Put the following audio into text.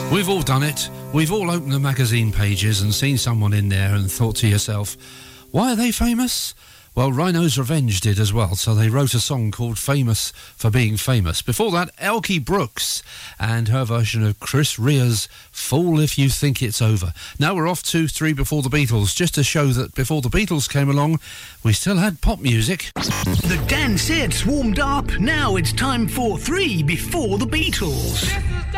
We've all done it. We've all opened the magazine pages and seen someone in there and thought to yourself, why are they famous? Well, Rhino's Revenge did as well, so they wrote a song called Famous for Being Famous. Before that, Elkie Brooks and her version of Chris Rea's Fool If You Think It's Over. Now we're off to 3 Before the Beatles, just to show that before the Beatles came along, we still had pop music. The dance hits warmed up, now it's time for 3 Before the Beatles.